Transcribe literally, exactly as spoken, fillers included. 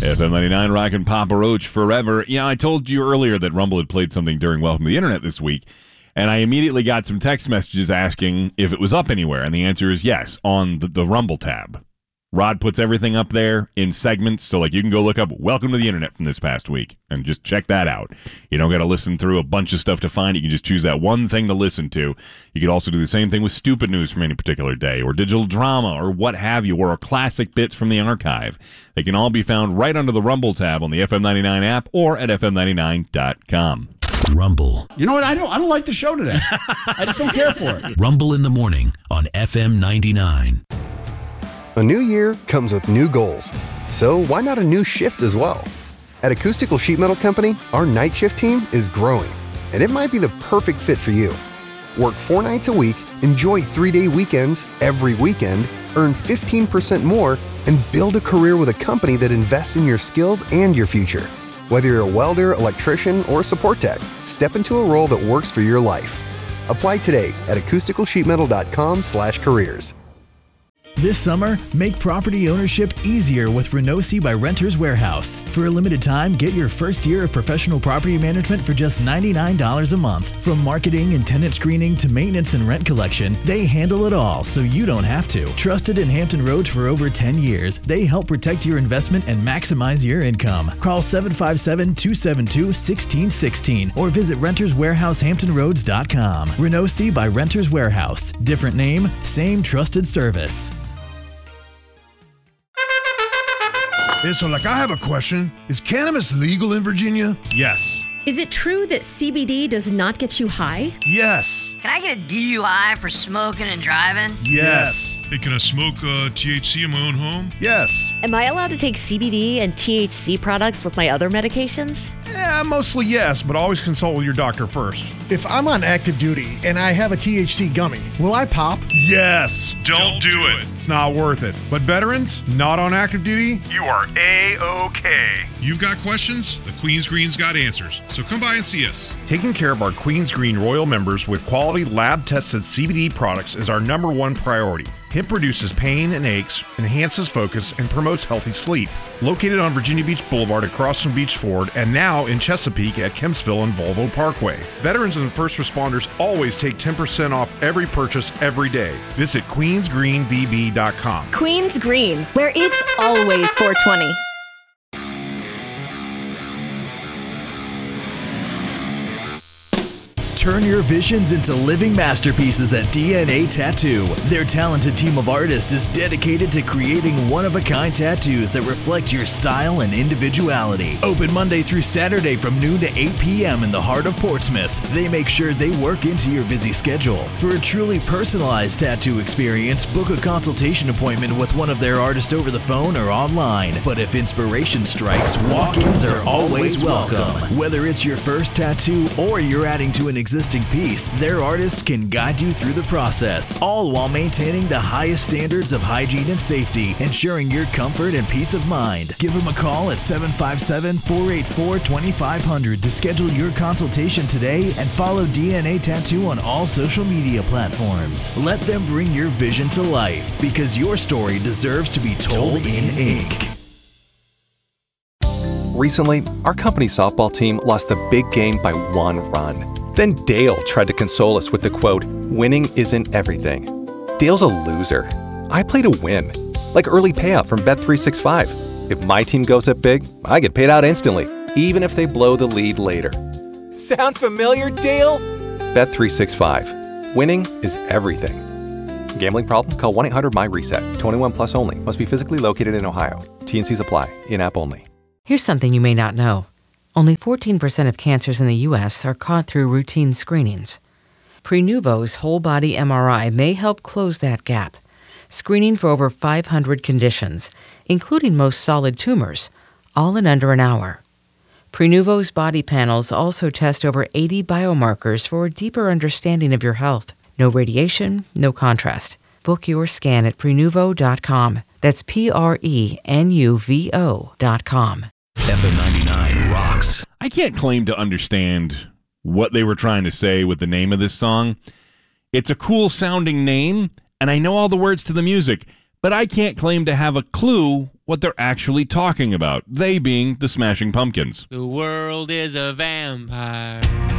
F M ninety-nine rockin' Papa Roach forever. Yeah, I told you earlier that Rumble had played something during Welcome to the Internet this week, and I immediately got some text messages asking if it was up anywhere, and the answer is yes, on the, the Rumble tab. Rod puts everything up there in segments, so like you can go look up Welcome to the Internet from this past week and just check that out. You don't got to listen through a bunch of stuff to find it. You can just choose that one thing to listen to. You could also do the same thing with stupid news from any particular day, or digital drama, or what have you, or classic bits from the archive. They can all be found right under the Rumble tab on the F M ninety-nine app or at F M ninety-nine dot com. Rumble. You know what? I don't I don't like the show today. I just don't care for it. Rumble in the morning on F M ninety-nine. A new year comes with new goals. So why not a new shift as well? At Acoustical Sheet Metal Company, our night shift team is growing, and it might be the perfect fit for you. Work four nights a week, enjoy three-day weekends every weekend, earn fifteen percent more, and build a career with a company that invests in your skills and your future. Whether you're a welder, electrician, or support tech, step into a role that works for your life. Apply today at acoustical sheet metal dot com slash careers. This summer, make property ownership easier with Renosi by Renters Warehouse. For a limited time, get your first year of professional property management for just ninety-nine dollars a month. From marketing and tenant screening to maintenance and rent collection, they handle it all so you don't have to. Trusted in Hampton Roads for over ten years, they help protect your investment and maximize your income. Call seven five seven, two seven two, one six one six or visit renters warehouse hampton roads dot com. Renosi by Renters Warehouse. Different name, same trusted service. Yeah, so like I have a question. Is cannabis legal in Virginia? Yes. Is it true that C B D does not get you high? Yes. Can I get a D U I for smoking and driving? Yes. Hey, can I smoke uh, T H C in my own home? Yes. Am I allowed to take C B D and T H C products with my other medications? Yeah, mostly yes, but always consult with your doctor first. If I'm on active duty and I have a T H C gummy, will I pop? Yes. Don't, Don't do, do it. it. It's not worth it. But veterans, not on active duty, you are A-OK. You've got questions? The Queen's Green's got answers. So come by and see us. Taking care of our Queen's Green Royal members with quality lab-tested C B D products is our number one priority. Hemp reduces pain and aches, enhances focus, and promotes healthy sleep. Located on Virginia Beach Boulevard at Crossland Beach Ford, and now in Chesapeake at Kempsville and Volvo Parkway. Veterans and first responders always take ten percent off every purchase every day. Visit queens green v b dot com. Queen's Green, where it's always four twenty. Turn your visions into living masterpieces at D N A Tattoo. Their talented team of artists is dedicated to creating one-of-a-kind tattoos that reflect your style and individuality. Open Monday through Saturday from noon to eight p.m. in the heart of Portsmouth. They make sure they work into your busy schedule. For a truly personalized tattoo experience, book a consultation appointment with one of their artists over the phone or online. But if inspiration strikes, walk-ins are always welcome. Whether it's your first tattoo or you're adding to an existing piece, their artists can guide you through the process, all while maintaining the highest standards of hygiene and safety, ensuring your comfort and peace of mind. Give them a call at seven five seven, four eight four, two five zero zero to schedule your consultation today, and follow D N A Tattoo on all social media platforms. Let them bring your vision to life, because your story deserves to be told in ink. Recently, our company softball team lost the big game by one run. Then Dale tried to console us with the quote, "Winning isn't everything." Dale's a loser. I play to win. Like early payout from Bet three sixty-five. If my team goes up big, I get paid out instantly, even if they blow the lead later. Sound familiar, Dale? Bet three sixty-five. Winning is everything. Gambling problem? Call one eight hundred M Y reset. twenty-one plus only. Must be physically located in Ohio. T and C's apply. In-app only. Here's something you may not know. Only fourteen percent of cancers in the U S are caught through routine screenings. Prenuvo's whole-body M R I may help close that gap, screening for over five hundred conditions, including most solid tumors, all in under an hour. Prenuvo's body panels also test over eighty biomarkers for a deeper understanding of your health. No radiation, no contrast. Book your scan at prenuvo dot com. That's P R E N U V O dot com. F M ninety-nine rocks. I can't claim to understand what they were trying to say with the name of this song. It's a cool sounding name, and I know all the words to the music, but I can't claim to have a clue what they're actually talking about, they being the Smashing Pumpkins. The world is a vampire.